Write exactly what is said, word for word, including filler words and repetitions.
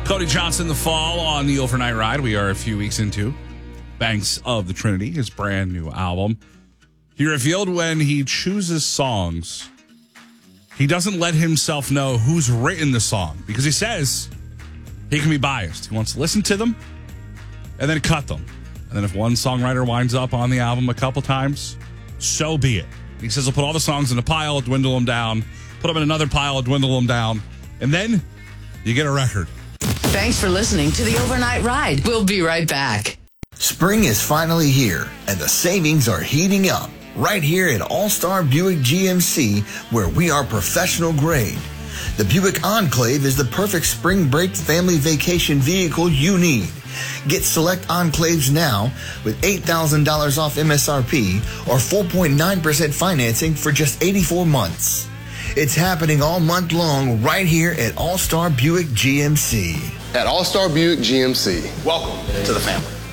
Cody Johnson, The Fall on the Overnight Ride. We are a few weeks into Banks of the Trinity, his brand new album. He revealed when he chooses songs, he doesn't let himself know who's written the song because he says he can be biased. He wants to listen to them and then cut them. And then if one songwriter winds up on the album a couple times, so be it. He says he'll put all the songs in a pile, dwindle them down, put them in another pile, dwindle them down, and then you get a record. Thanks for listening to the Overnight Ride. We'll be right back. Spring is finally here, and the savings are heating up. Right here at All-Star Buick G M C, where we are professional grade. The Buick Enclave is the perfect spring break family vacation vehicle you need. Get select Enclaves now with eight thousand dollars off M S R P or four point nine percent financing for just eighty-four months. It's happening all month long right here at All-Star Buick G M C. At All-Star Buick G M C, welcome to the family.